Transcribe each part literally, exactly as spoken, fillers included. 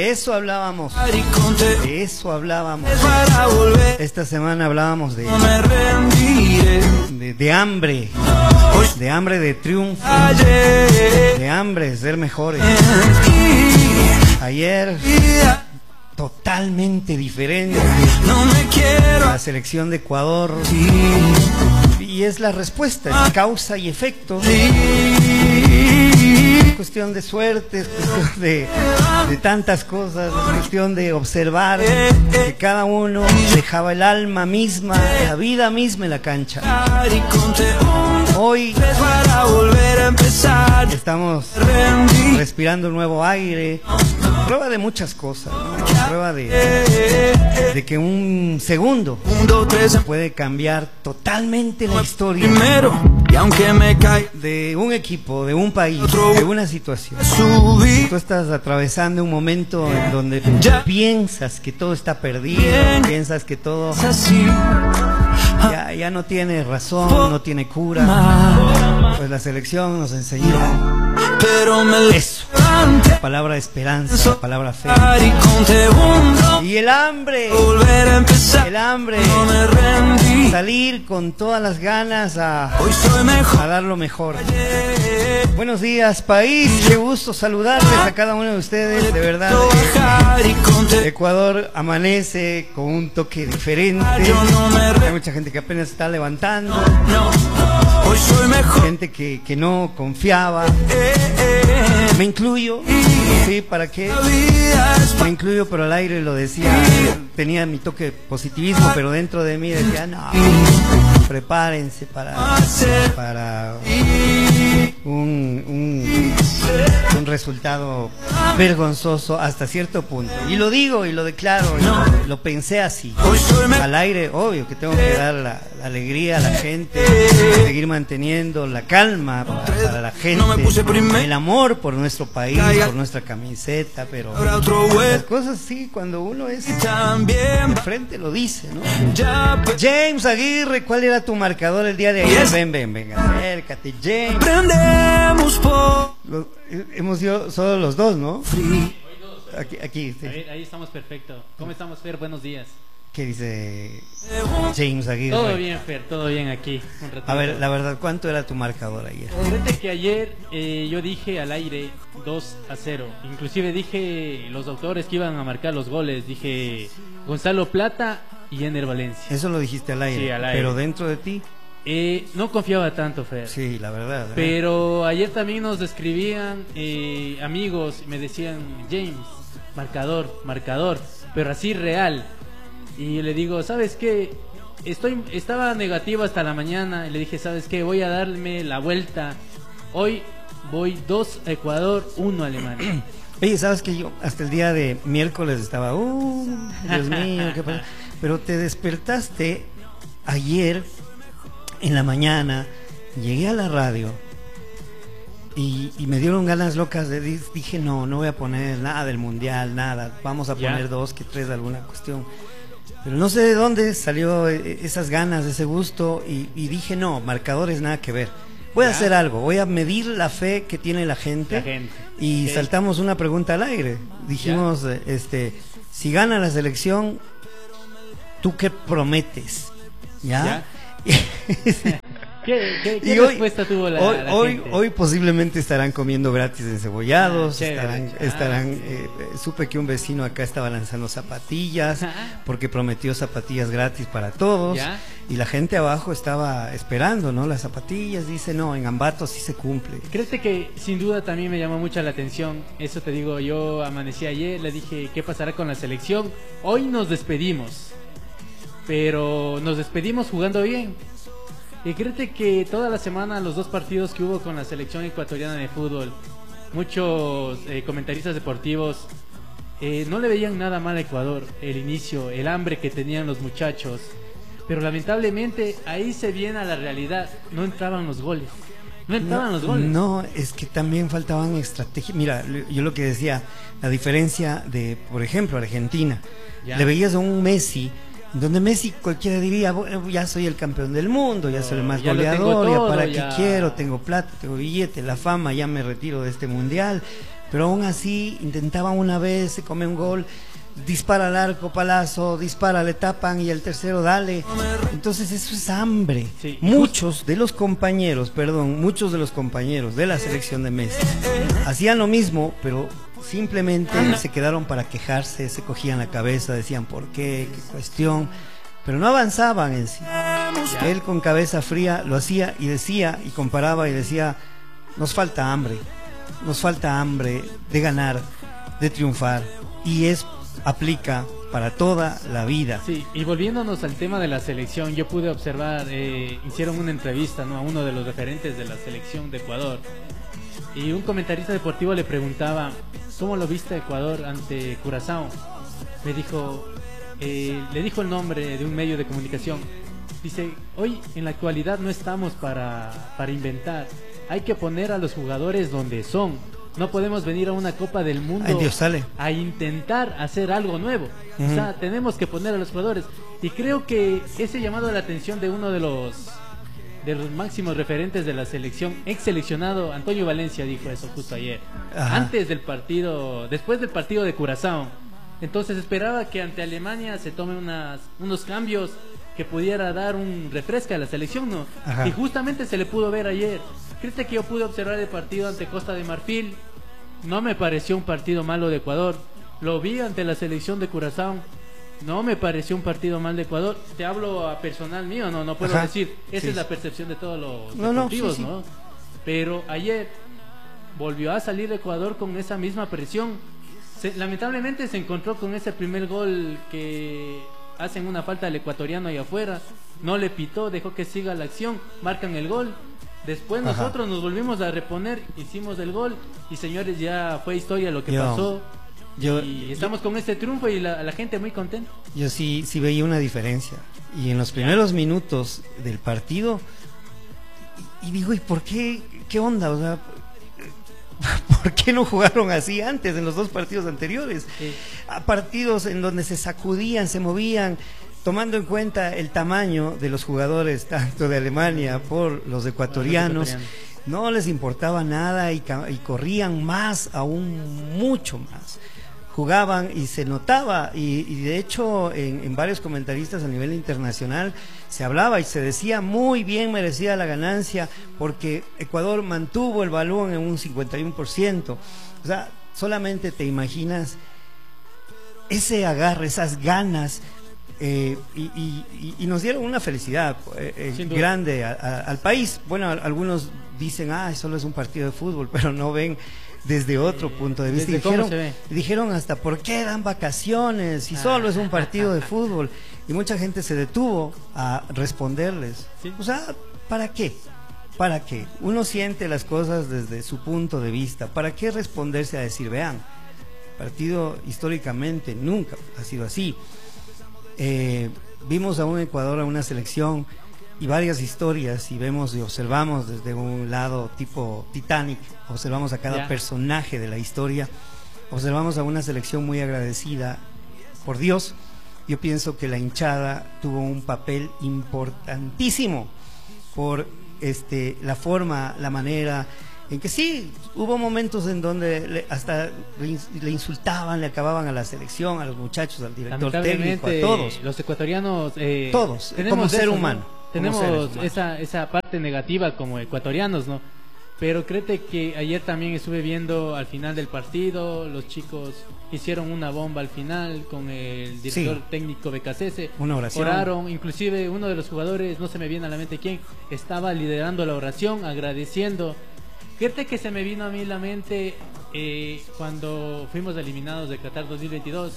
Eso hablábamos, de eso hablábamos. Esta semana hablábamos de, de, de hambre, de hambre de triunfo, de hambre de ser mejores. Ayer, totalmente diferente, la selección de Ecuador, y es la respuesta, es causa y efecto. Es cuestión de suerte, es cuestión de, de tantas cosas, es cuestión de observar que cada uno dejaba el alma misma, la vida misma en la cancha. Hoy estamos respirando un nuevo aire, prueba de muchas cosas, ¿no? Prueba de, de que un segundo puede cambiar totalmente la historia de un equipo, de un país, de una situación. Tú estás atravesando un momento en donde piensas que todo está perdido, piensas que todo ya, ya no tiene razón, no tiene cura. Pues la selección nos enseñó eso, la palabra esperanza, la palabra fe. Y el hambre, el hambre, salir con todas las ganas a, a dar lo mejor. Buenos días, país, qué gusto saludarles a cada uno de ustedes, de verdad. Ecuador amanece con un toque diferente. Hay mucha gente que apenas está levantando, gente que, que no confiaba. Me incluyo, sí, ¿para qué? Me incluyo, pero al aire lo decía, tenía mi toque de positivismo, pero dentro de mí decía, no, prepárense para, para un, un, un resultado vergonzoso hasta cierto punto. Y lo digo y lo declaro, lo, lo pensé así, al aire, obvio que tengo que dar la, la alegría a la gente, seguir manteniendo la calma para, para la gente, el amor por nuestro país, por nuestra camiseta, pero las cosas sí, cuando uno es de frente lo dice, ¿no? James Aguirre, ¿cuál era tu marcador el día de ayer? Ven, ven, ven, acércate, James. Lo, hemos ido solo los dos, ¿no? Aquí, aquí sí. Ahí, ahí estamos perfecto. ¿Cómo estamos, Fer? Buenos días. ¿Qué dice James Aguirre? Todo bien, Fer, todo bien aquí. A ver, la verdad, ¿cuánto era tu marcador ayer? Fíjate que ayer eh, yo dije al aire dos a cero. Inclusive dije los autores que iban a marcar los goles. Dije Gonzalo Plata y Ener Valencia. Eso lo dijiste al aire, sí, al aire. Pero dentro de ti eh, no confiaba tanto, Fer. Sí, la verdad, ¿eh? Pero ayer también nos escribían eh, amigos y me decían, James, marcador, marcador, pero así real. Y le digo, ¿sabes qué? Estoy, estaba negativo hasta la mañana. Y le dije, ¿sabes qué? Voy a darme la vuelta. Hoy voy dos a Ecuador, uno a Alemania. Oye, ¿sabes que yo hasta el día de miércoles estaba, uh, Dios mío, qué pasa? Pero te despertaste ayer en la mañana, llegué a la radio y, y me dieron ganas locas de, dije, no, no voy a poner nada del mundial, nada, vamos a poner ¿Ya? dos, que tres de alguna cuestión. Pero no sé de dónde salió esas ganas, ese gusto, y, y dije, no, marcadores nada que ver. Voy ¿Ya? a hacer algo, voy a medir la fe que tiene la gente, la gente. y okay. saltamos una pregunta al aire. Dijimos, ¿Ya? este, si gana la selección, ¿tú qué prometes? ¿Ya? ¿Ya? ¿Qué, qué, qué y respuesta hoy, tuvo la, hoy, la hoy, gente? Hoy posiblemente estarán comiendo gratis encebollados, ah, chévere, estarán, ah, estarán sí. eh, supe que un vecino acá estaba lanzando zapatillas, ah. porque prometió zapatillas gratis para todos, ¿Ya? y la gente abajo estaba esperando, ¿no? Las zapatillas, dice, no, en Ambato sí se cumple. Créete que sin duda también me llamó mucho la atención, eso te digo, yo amanecí ayer, le dije, ¿qué pasará con la selección? Hoy nos despedimos, pero nos despedimos jugando bien. Y créete que toda la semana los dos partidos que hubo con la selección ecuatoriana de fútbol, muchos eh, comentaristas deportivos eh, no le veían nada mal a Ecuador, el inicio, el hambre que tenían los muchachos, pero lamentablemente ahí se viene a la realidad, no entraban los goles, no entraban no, los goles. No, es que también faltaban estrategias. Mira, yo lo que decía, la diferencia de, por ejemplo, Argentina, ¿Ya? le veías a un Messi, donde Messi cualquiera diría, bueno, ya soy el campeón del mundo, ya soy el más ya goleador, todo, ya para ya... qué quiero, tengo plata, tengo billete, la fama, ya me retiro de este mundial. pero aún así intentaban una vez, se come un gol, dispara al arco, palazo, dispara, le tapan y el tercero dale. Entonces eso es hambre. Sí. Muchos de los compañeros, perdón, muchos de los compañeros de la selección de Messi hacían lo mismo, pero simplemente se quedaron para quejarse, se cogían la cabeza, decían por qué, qué cuestión, pero no avanzaban en sí. Él con cabeza fría lo hacía y decía y comparaba y decía, nos falta hambre, nos falta hambre de ganar, de triunfar, y es aplica para toda la vida. Sí, y volviéndonos al tema de la selección, yo pude observar, eh, hicieron una entrevista, ¿no?, a uno de los referentes de la selección de Ecuador, y un comentarista deportivo le preguntaba, ¿cómo lo viste Ecuador ante Curazao? Me dijo, eh, le dijo el nombre de un medio de comunicación. Dice, hoy en la actualidad no estamos para, para inventar, hay que poner a los jugadores donde son. No podemos venir a una Copa del Mundo Ay, Dios, sale. a intentar hacer algo nuevo. Uh-huh. O sea, tenemos que poner a los jugadores. Y creo que ese llamado a la atención de uno de los de los máximos referentes de la selección, ex seleccionado, Antonio Valencia, dijo eso justo ayer. Ajá. Antes del partido, después del partido de Curazao. Entonces esperaba que ante Alemania se tome unas, unos cambios que pudiera dar un refresco a la selección, ¿no? Ajá. Y justamente se le pudo ver ayer. Fíjate que yo pude observar el partido ante Costa de Marfil. No me pareció un partido malo de Ecuador. Lo vi ante la selección de Curazao. No me pareció un partido mal de Ecuador. Te hablo a personal mío, no, no puedo Ajá. decir. Esa sí. es la percepción de todos los no, deportivos, no, sí, ¿no? Sí. Pero ayer volvió a salir Ecuador con esa misma presión. Se, lamentablemente se encontró con ese primer gol que hacen una falta al ecuatoriano ahí afuera. No le pitó, dejó que siga la acción. Marcan el gol. Después Ajá. nosotros nos volvimos a reponer, hicimos el gol y señores, ya fue historia lo que yo, pasó yo, y estamos yo, con este triunfo y la, la gente muy contenta. Yo sí, sí veía una diferencia y en los primeros minutos del partido y, y digo, ¿y por qué? ¿Qué onda? O sea, ¿por qué no jugaron así antes en los dos partidos anteriores? Sí. A partidos en donde se sacudían, se movían, tomando en cuenta el tamaño de los jugadores tanto de Alemania por los ecuatorianos, los ecuatorianos. No les importaba nada y, y corrían más, aún mucho más. Jugaban y se notaba y, y de hecho en, en varios comentaristas a nivel internacional se hablaba y se decía muy bien merecida la ganancia porque Ecuador mantuvo el balón en un cincuenta y uno por ciento. O sea, solamente te imaginas ese agarre, esas ganas. Eh, y, y, y nos dieron una felicidad eh, eh, grande a, a, al país. Bueno, a, algunos dicen, ah, solo es un partido de fútbol, pero no ven desde otro eh, punto de vista. Y dijeron, dijeron hasta, ¿por qué dan vacaciones si ah. solo es un partido de fútbol? Y mucha gente se detuvo a responderles. ¿Sí? O sea, ¿para qué? ¿Para qué? Uno siente las cosas desde su punto de vista. ¿Para qué responderse a decir, vean, partido históricamente nunca ha sido así? Eh, vimos a un Ecuador, a una selección y varias historias y vemos y observamos desde un lado tipo Titanic, observamos a cada yeah. personaje de la historia, observamos a una selección muy agradecida por Dios. Yo pienso que la hinchada tuvo un papel importantísimo por este, la forma, la manera en que sí, hubo momentos en donde le, hasta le, le insultaban, le acababan a la selección, a los muchachos, al director técnico, a todos. Los ecuatorianos, eh, todos, como ser eso, humano. ¿no? Tenemos esa, esa parte negativa como ecuatorianos, ¿no? Pero créete que ayer también estuve viendo al final del partido, los chicos hicieron una bomba al final con el director sí. técnico Becasese. Una oración. Oraron, inclusive uno de los jugadores, no se me viene a la mente quién, estaba liderando la oración, agradeciendo. Fíjate que se me vino a mí la mente eh, cuando fuimos eliminados de Qatar dos mil veintidós.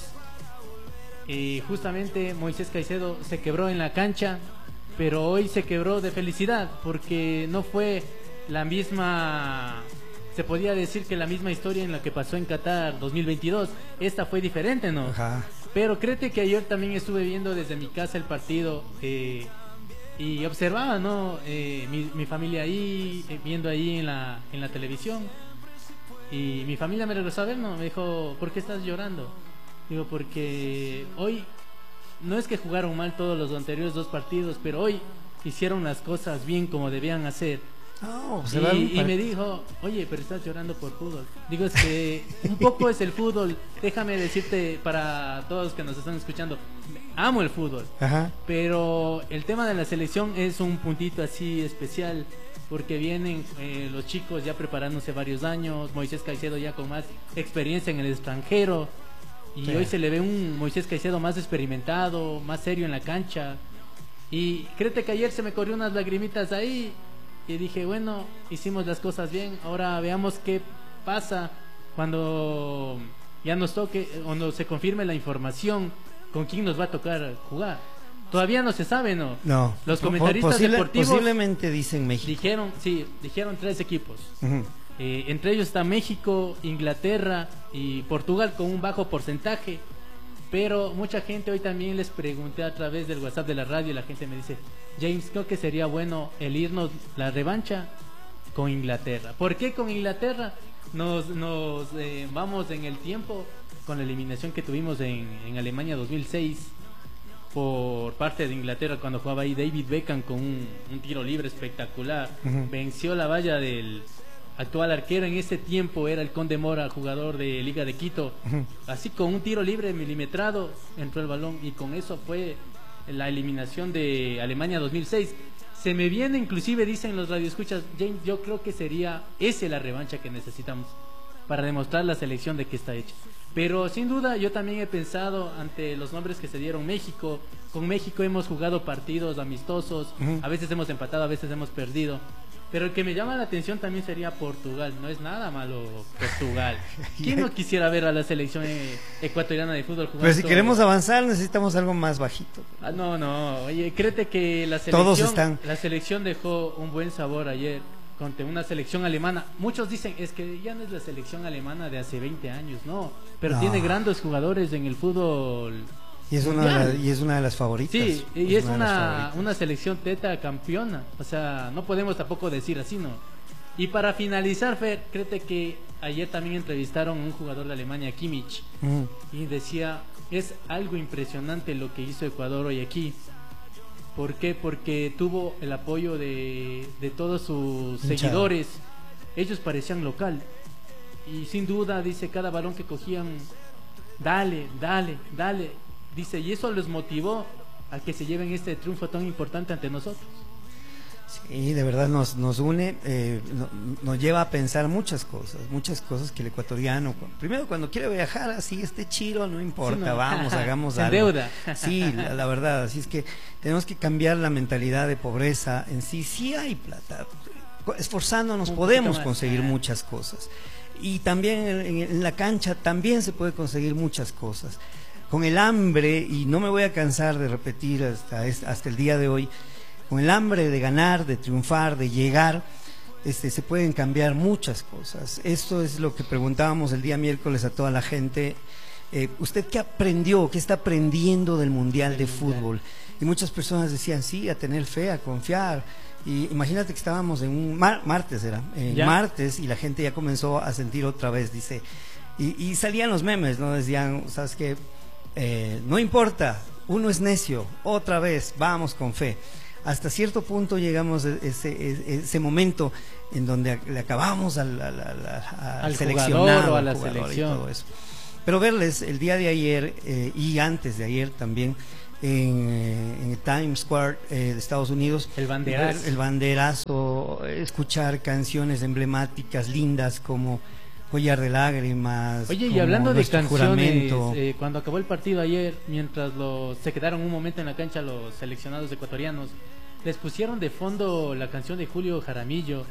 Y justamente Moisés Caicedo se quebró en la cancha, pero hoy se quebró de felicidad porque no fue la misma, se podía decir que la misma historia en la que pasó en Qatar dos mil veintidós. Esta fue diferente, ¿no? Ajá. Pero créete que ayer también estuve viendo desde mi casa el partido eh, y observaba, ¿no? Eh, mi, mi familia ahí, eh, viendo ahí en la, en la televisión. Y mi familia me regresó a ver, ¿no? Me dijo, ¿por qué estás llorando? Digo, porque hoy no es que jugaron mal todos los anteriores dos partidos, pero hoy hicieron las cosas bien como debían hacer. Oh, y, se va y para... me dijo, oye, pero estás llorando por fútbol. Digo, es que un poco es el fútbol. Déjame decirte para todos que nos están escuchando, amo el fútbol. Ajá. Pero el tema de la selección es un puntito así especial, porque vienen eh, los chicos ya preparándose varios años, Moisés Caicedo ya con más experiencia en el extranjero, y sí. Hoy se le ve un Moisés Caicedo más experimentado, más serio en la cancha. Y créete que ayer se me corrió unas lagrimitas ahí y dije, bueno, hicimos las cosas bien, ahora veamos qué pasa cuando ya nos toque o no se confirme la información con quién nos va a tocar jugar. Todavía no se sabe, ¿no? No. Los comentaristas Posible, deportivos posiblemente dicen México. Dijeron, sí, dijeron tres equipos. Uh-huh. Eh, entre ellos está México, Inglaterra y Portugal con un bajo porcentaje. Pero mucha gente, hoy también les pregunté a través del WhatsApp de la radio y la gente me dice, James, creo que sería bueno el irnos la revancha con Inglaterra. ¿Por qué con Inglaterra? Nos, nos eh, vamos en el tiempo con la eliminación que tuvimos en, en Alemania dos mil seis por parte de Inglaterra cuando jugaba ahí David Beckham con un, un tiro libre espectacular. Uh-huh. Venció la valla del actual arquero en ese tiempo, era el Conde Mora, jugador de Liga de Quito. Uh-huh. Así con un tiro libre milimetrado entró el balón y con eso fue la eliminación de Alemania dos mil seis. Se me viene, inclusive dicen los radioescuchas, James, yo creo que sería esa la revancha que necesitamos para demostrar la selección de que está hecha. Pero sin duda yo también he pensado ante los nombres que se dieron México. Con México hemos jugado partidos amistosos, uh-huh. A veces hemos empatado, a veces hemos perdido. Pero el que me llama la atención también sería Portugal. No es nada malo Portugal. ¿Quién no quisiera ver a la selección ecuatoriana de fútbol jugando? Pero si todo? Queremos avanzar necesitamos algo más bajito. Ah, no, no. Oye, créete que la selección, todos están... la selección dejó un buen sabor ayer contra una selección alemana. Muchos dicen, es que ya no es la selección alemana de hace veinte años, no. Pero no. Tiene grandes jugadores en el fútbol. Y es, una de la, y es una de las favoritas. Sí, y es, es una, una, una selección teta campeona. O sea, no podemos tampoco decir así, ¿no? Y para finalizar, Fer, créete que ayer también entrevistaron a un jugador de Alemania, Kimmich, mm. y decía, es algo impresionante lo que hizo Ecuador hoy aquí. ¿Por qué? Porque tuvo el apoyo de, de todos sus Hinchado. seguidores. Ellos parecían local. Y sin duda, dice, cada balón que cogían, dale, dale, dale. Dice, y eso les motivó a que se lleven este triunfo tan importante ante nosotros. Sí, de verdad nos, nos une, eh, no, nos lleva a pensar muchas cosas, muchas cosas que el ecuatoriano, primero cuando quiere viajar, así este chiro, no importa, sí, no. vamos, hagamos algo. Deuda. Sí, la, la verdad, así es que tenemos que cambiar la mentalidad de pobreza en sí, sí hay plata, esforzándonos Un podemos conseguir muchas cosas. Y también en, en la cancha también se puede conseguir muchas cosas. Con el hambre, y no me voy a cansar de repetir hasta, hasta el día de hoy, con el hambre de ganar, de triunfar, de llegar, este, se pueden cambiar muchas cosas. Esto es lo que preguntábamos el día miércoles a toda la gente. Eh, ¿Usted qué aprendió, qué está aprendiendo del Mundial de Fútbol? Y muchas personas decían, sí, a tener fe, a confiar. Y imagínate que estábamos en un mar, martes, era, en ¿Ya? martes, y la gente ya comenzó a sentir otra vez, dice, y, y salían los memes, ¿no? Decían, ¿sabes qué? Eh, no importa, uno es necio, otra vez, vamos con fe. Hasta cierto punto llegamos a ese, ese, ese momento en donde le acabamos al, al, al, al, al seleccionado o a la jugador selección. Y todo eso. Pero verles el día de ayer eh, y antes de ayer también en, eh, en Times Square eh, de Estados Unidos, el banderazo. el banderazo, escuchar canciones emblemáticas, lindas como Collar de Lágrimas. Oye, y hablando de canciones, eh, cuando acabó el partido ayer, mientras los, se quedaron un momento en la cancha los seleccionados ecuatorianos, les pusieron de fondo la canción de Julio Jaramillo.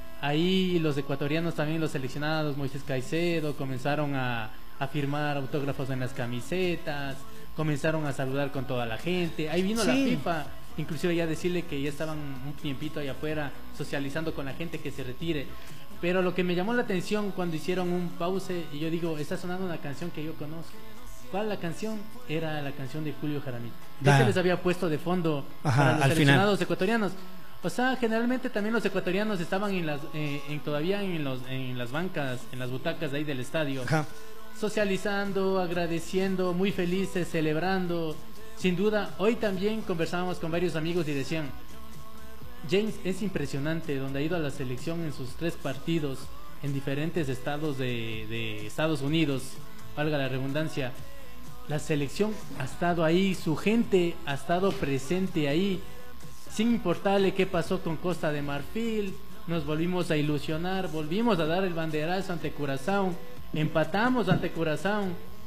Ahí los ecuatorianos también, los seleccionados, Moisés Caicedo, comenzaron a, a firmar autógrafos en las camisetas, comenzaron a saludar con toda la gente. Ahí vino sí. la FIFA, inclusive ya decirle que ya estaban un tiempito allá afuera socializando con la gente que se retire. Pero lo que me llamó la atención cuando hicieron un pause, y yo digo, está sonando una canción que yo conozco. ¿Cuál la canción? Era la canción de Julio Jaramillo. Ya se les había puesto de fondo Ajá, para los al seleccionados final. ecuatorianos. O sea, generalmente también los ecuatorianos estaban en las, eh, en, todavía en, los, en las bancas, en las butacas de ahí del estadio, Ajá. socializando, agradeciendo, muy felices, celebrando. Sin duda, hoy también conversábamos con varios amigos y decían, James, es impresionante donde ha ido a la selección en sus tres partidos en diferentes estados de, de Estados Unidos, valga la redundancia. La selección ha estado ahí, su gente ha estado presente ahí, sin importarle qué pasó con Costa de Marfil. Nos volvimos a ilusionar, volvimos a dar el banderazo ante Curazao, empatamos ante Curazao,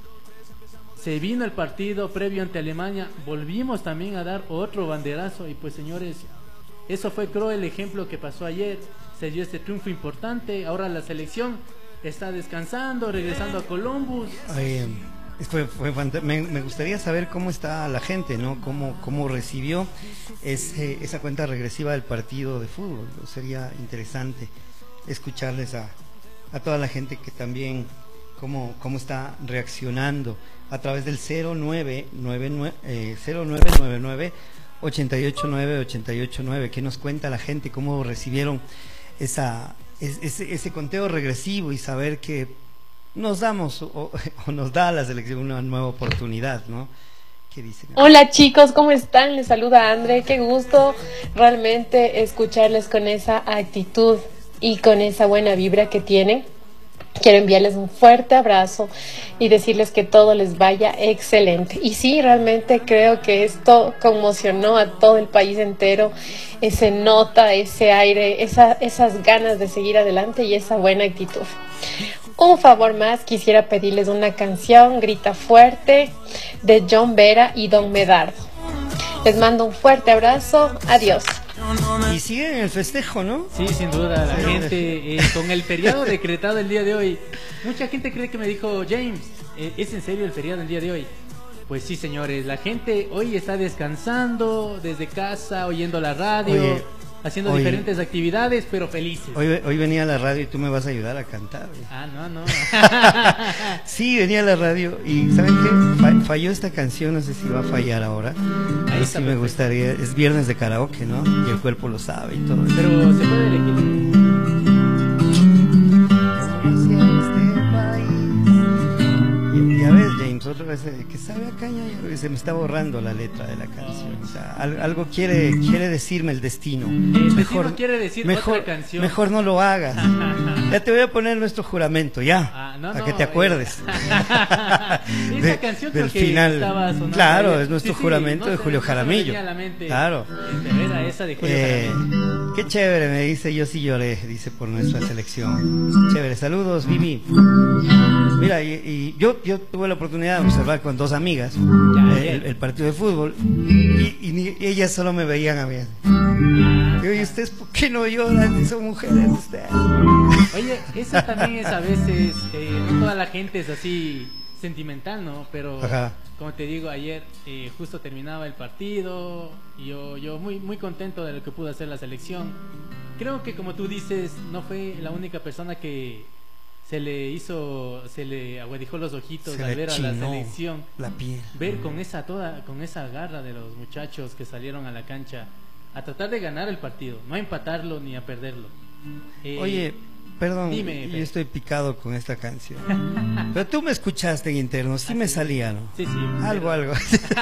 se vino el partido previo ante Alemania, volvimos también a dar otro banderazo. Y pues, señores, eso fue, creo, el ejemplo que pasó ayer. Se dio este triunfo importante. Ahora la selección está descansando, regresando a Columbus. Oye, fue, fue me, me gustaría saber cómo está la gente, ¿no? Cómo, cómo recibió ese, esa cuenta regresiva del partido de fútbol. Sería interesante escucharles a, a toda la gente que también cómo, cómo está reaccionando a través del cero nueve nueve nueve, eh, cero nueve nueve nueve ochenta y ocho nueve ochenta y ocho nueve. ¿Qué nos cuenta la gente? ¿Cómo recibieron esa ese, ese conteo regresivo y saber que nos damos o, o nos da a la selección una nueva oportunidad, ¿no? ¿Qué dicen? Hola chicos, ¿cómo están? Les saluda André. Qué gusto realmente escucharles con esa actitud y con esa buena vibra que tienen. Quiero enviarles un fuerte abrazo y decirles que todo les vaya excelente. Y sí, realmente creo que esto conmocionó a todo el país entero. Ese nota, ese aire, esa, esas ganas de seguir adelante y esa buena actitud. Un favor más, quisiera pedirles una canción, Grita Fuerte, de John Vera y Don Medardo. Les mando un fuerte abrazo. Adiós. Y siguen el festejo, ¿no? Sí, sin duda, la gente, eh, con el feriado decretado el día de hoy, mucha gente cree que me dijo, James, eh, ¿es en serio el feriado el día de hoy? Pues sí, señores, la gente hoy está descansando desde casa, oyendo la radio, Oye, haciendo hoy, diferentes actividades, pero felices. Hoy, hoy venía a la radio y tú me vas a ayudar a cantar. ¿eh? Ah, no, no. Sí, venía a la radio y ¿saben qué? Falló esta canción, no sé si va a fallar ahora. Ahí sí me gustaría, es viernes de karaoke, ¿no? Y el cuerpo lo sabe y todo. Pero se puede elegir. Ya ves, James, otra vez que sabe a caña, se me está borrando la letra de la canción. O sea, algo quiere quiere decirme el destino. El mejor destino quiere decir mejor, otra canción. Mejor no lo hagas. Ya te voy a poner nuestro juramento, ya, ah, no, para no, que te acuerdes. Eh. Esa canción del final. Claro, ayer. Es nuestro sí, juramento sí, no de Julio Jaramillo. Claro. Era esa de Julio eh, Jaramillo. Qué chévere, me dice, yo sí lloré, dice, por nuestra selección. Chévere, saludos, Vivi. Mira, y, y yo, yo tuve la oportunidad de observar con dos amigas eh, el, el partido de fútbol y, y, ni, y ellas solo me veían a mí. Y oye, ¿ustedes por qué no lloran? Son mujeres ustedes. Oye, eso también es a veces, eh, no toda la gente es así sentimental, ¿no? Pero Ajá. como te digo, ayer eh, justo terminaba el partido y yo, yo muy, muy contento de lo que pudo hacer la selección. Creo que, como tú dices, no fue la única persona que se le hizo, se le aguadijó los ojitos se al ver a la selección, la piel. Ver con esa toda, con esa garra de los muchachos que salieron a la cancha a tratar de ganar el partido, no a empatarlo ni a perderlo. Eh, Oye, perdón, dime, yo estoy picado con esta canción. Pero tú me escuchaste en interno, sí, ¿Ah, me sí? salía, ¿no? Sí, sí. Algo, pero... algo.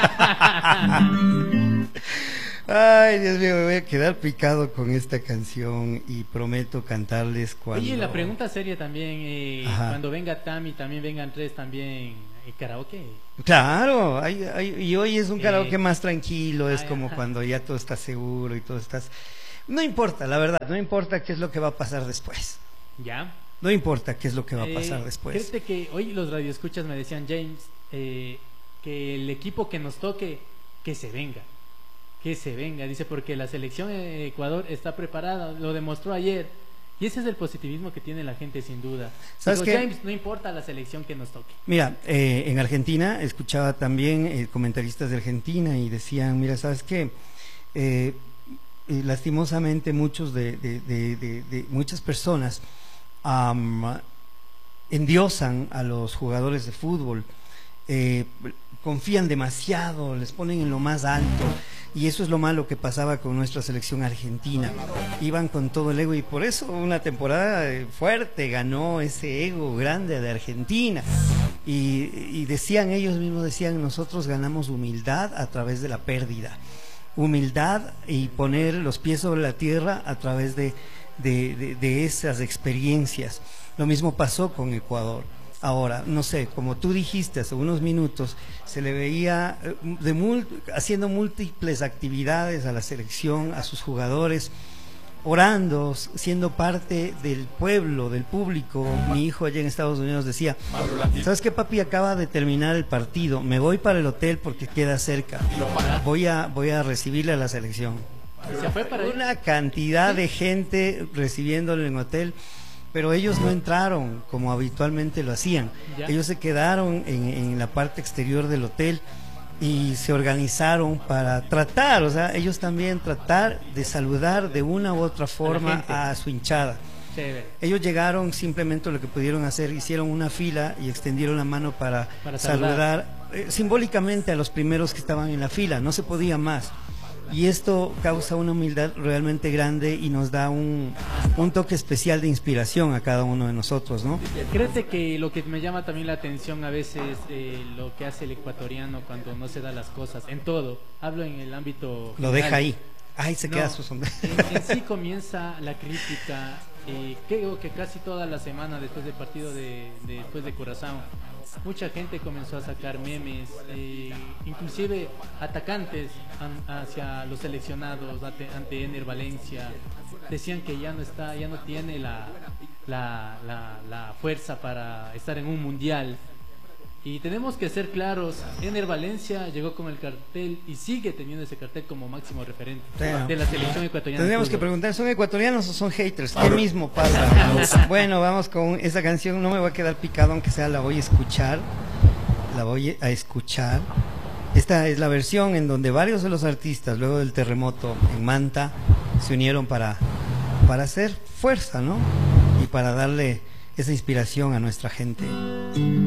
Ay, Dios mío, me voy a quedar picado con esta canción y prometo cantarles cuando... Oye, la pregunta seria también, eh, cuando venga Tami, también vengan tres también, ¿el karaoke? Claro, hay, hay, y hoy es un karaoke eh, más tranquilo, es ay, como ajá. cuando ya todo está seguro y todo estás... No importa, la verdad, no importa qué es lo que va a pasar después. ¿Ya? No importa qué es lo que va a pasar eh, después. Fíjate que hoy los radioescuchas me decían, James, eh, que el equipo que nos toque, que se venga. Que se venga, dice, porque la selección de Ecuador está preparada, lo demostró ayer, y ese es el positivismo que tiene la gente, sin duda. ¿Sabes qué? James, no importa la selección que nos toque. Mira, eh, en Argentina escuchaba también eh, comentaristas de Argentina y decían, mira, ¿sabes qué? Eh, eh, lastimosamente muchos de, de, de, de, de muchas personas um, endiosan a los jugadores de fútbol, eh, confían demasiado, les ponen en lo más alto. Y eso es lo malo que pasaba con nuestra selección argentina. Iban con todo el ego y por eso una temporada fuerte ganó ese ego grande de Argentina. Y, y decían, ellos mismos decían, nosotros ganamos humildad a través de la pérdida. humildad y poner los pies sobre la tierra a través de, de, de, de esas experiencias. Lo mismo pasó con Ecuador. Ahora, no sé, como tú dijiste hace unos minutos, se le veía de mul haciendo múltiples actividades a la selección, a sus jugadores, orando, siendo parte del pueblo, del público. Mi hijo allá en Estados Unidos decía, ¿sabes qué, papi? Acaba de terminar el partido, me voy para el hotel porque queda cerca, voy a, voy a recibirle a la selección. ¿Se fue para Una cantidad de gente recibiéndolo en hotel, pero ellos no entraron como habitualmente lo hacían. ¿Ya? Ellos se quedaron en, en la parte exterior del hotel y se organizaron para tratar, o sea, ellos también tratar de saludar de una u otra forma a, a su hinchada. Chévere. Ellos llegaron, simplemente lo que pudieron hacer, hicieron una fila y extendieron la mano para, Para saludar, saludar. eh, simbólicamente a los primeros que estaban en la fila, no se podía más. Y esto causa una humildad realmente grande y nos da un, un toque especial de inspiración a cada uno de nosotros, ¿no? Créete que lo que me llama también la atención a veces, eh, lo que hace el ecuatoriano cuando no se da las cosas, en todo, hablo en el ámbito Lo general. deja ahí. Ay, se No, queda su sombrero. En, en sí comienza la crítica, eh, creo que casi toda la semana después del partido de, de después de Curazao, mucha gente comenzó a sacar memes, eh, inclusive atacantes an, hacia los seleccionados ante, ante Ener Valencia, decían que ya no está, ya no tiene la, la, la, la fuerza para estar en un mundial. Y tenemos que ser claros, Ener Valencia llegó con el cartel y sigue teniendo ese cartel como máximo referente Claro. de la selección ecuatoriana. Tendríamos que preguntar, ¿son ecuatorianos o son haters? ¿Qué mismo pasa? Bueno, vamos con esa canción, no me va a quedar picado, aunque sea la voy a escuchar, la voy a escuchar. Esta es la versión en donde varios de los artistas, luego del terremoto en Manta, se unieron para, para hacer fuerza, ¿no? Y para darle esa inspiración a nuestra gente.